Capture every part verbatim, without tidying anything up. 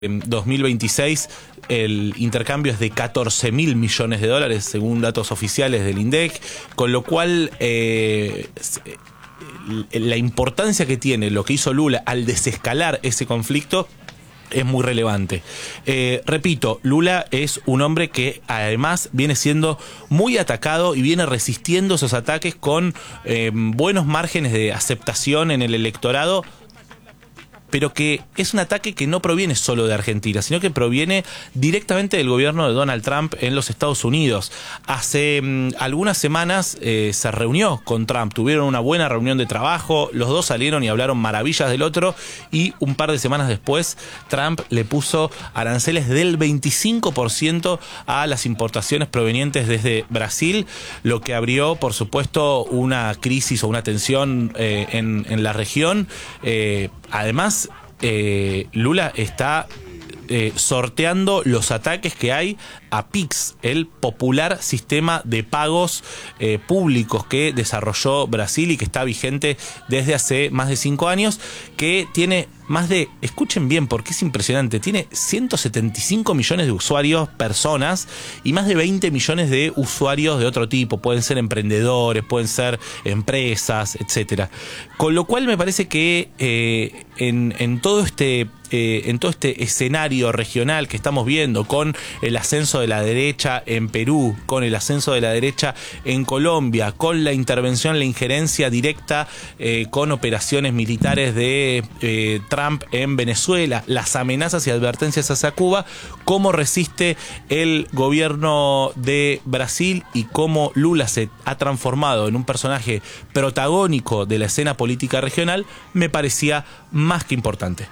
En dos mil veintiséis el intercambio es de catorce mil millones de dólares según datos oficiales del INDEC, con lo cual eh, la importancia que tiene lo que hizo Lula al desescalar ese conflicto es muy relevante. Eh, repito, Lula es un hombre que además viene siendo muy atacado y viene resistiendo esos ataques con eh, buenos márgenes de aceptación en el electorado, pero que es un ataque que no proviene solo de Argentina, sino que proviene directamente del gobierno de Donald Trump en los Estados Unidos. Hace mmm, algunas semanas eh, se reunió con Trump, tuvieron una buena reunión de trabajo, los dos salieron y hablaron maravillas del otro, y un par de semanas después Trump le puso aranceles del veinticinco por ciento a las importaciones provenientes desde Brasil, lo que abrió, por supuesto, una crisis o una tensión eh, en, en la región. Eh, además, Eh, Lula está eh, sorteando los ataques que hay a Pix, el popular sistema de pagos eh, públicos que desarrolló Brasil y que está vigente desde hace más de cinco años, que tiene más de, escuchen bien porque es impresionante, tiene ciento setenta y cinco millones de usuarios, personas, y más de veinte millones de usuarios de otro tipo, pueden ser emprendedores, pueden ser empresas, etcétera. Con lo cual me parece que eh, en, en todo este eh, en todo este escenario regional que estamos viendo, con el ascenso de la derecha en Perú, con el ascenso de la derecha en Colombia, con la intervención, la injerencia directa eh, con operaciones militares de eh, Trump en Venezuela, las amenazas y advertencias hacia Cuba, cómo resiste el gobierno de Brasil y cómo Lula se ha transformado en un personaje protagónico de la escena política regional, me parecía más que importante.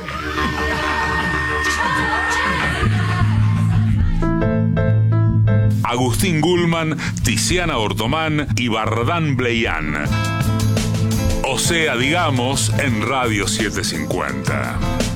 Agustín Gulman, Tiziana Ortomán y Bardán Bleián. O sea, digamos, en Radio setecientos cincuenta.